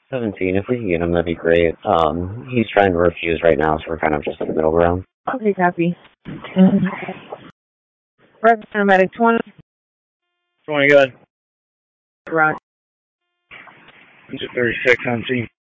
17, if we can get him, that'd be great. He's trying to refuse right now, so we're kind of just in the middle ground. Okay, copy. Right, paramedic 20. 20, good. Right. He's at 36 on scene.